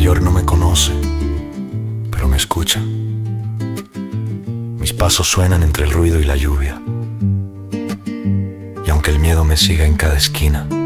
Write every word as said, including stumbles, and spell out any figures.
interior no me conoce, pero me escucha. Mis pasos suenan entre el ruido y la lluvia. Y aunque el miedo me siga en cada esquina,